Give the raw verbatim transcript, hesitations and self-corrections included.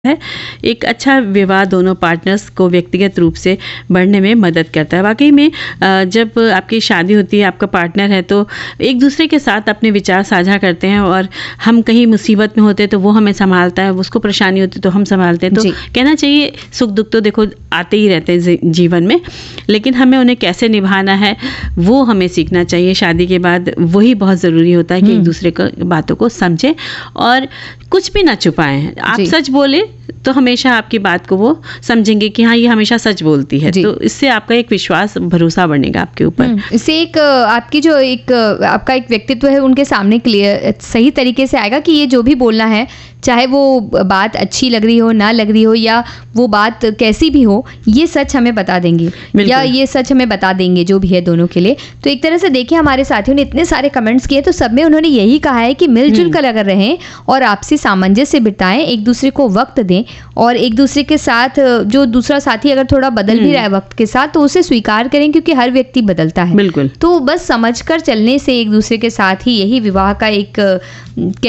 है। एक अच्छा विवाह दोनों पार्टनर्स को व्यक्तिगत रूप से बढ़ने में मदद करता है। वाकई में अ, जब आपकी शादी होती है, आपका पार्टनर है, तो एक दूसरे के साथ अपने विचार साझा करते हैं और हम कहीं मुसीबत में होते हैं तो वो हमें संभालता है, उसको परेशानी होती है तो हम संभालते हैं। तो जी। कहना चाहिए सुख दुख तो देखो आते ही रहते हैं जी- जीवन में, लेकिन हमें उन्हें कैसे निभाना है वो हमें सीखना चाहिए। शादी के बाद वही बहुत ज़रूरी होता है कि एक दूसरे को बातों को समझें और कुछ भी ना छुपाएं। आप जी। सच बोले तो हमेशा आपकी बात को वो समझेंगे कि हाँ, ये हमेशा सच बोलती है। जी। तो इससे आपका एक विश्वास, भरोसा बढ़ेगा आपके ऊपर। हम्म, इससे एक अ, आपकी जो एक अ, आपका एक व्यक्तित्व है उनके सामने क्लियर सही तरीके से आएगा कि ये जो भी बोलना है, चाहे वो बात अच्छी लग रही हो, ना लग रही हो, या वो बात कैसी भी हो, ये सच हमें बता देंगे या ये सच हमें बता देंगे, जो भी है दोनों के लिए। तो एक तरह से देखिए, हमारे साथियों ने इतने सारे कमेंट्स किए तो सब में उन्होंने यही कहा है कि मिलजुल कर अगर रहें और आपसी सामंजस्य बिताएं, एक दूसरे को वक्त दें और एक दूसरे के साथ जो दूसरा साथी अगर थोड़ा बदल भी रहा है वक्त के साथ तो उसे स्वीकार करें, क्योंकि हर व्यक्ति बदलता है। बिल्कुल। तो बस समझकर चलने से एक दूसरे के साथ ही यही विवाह का एक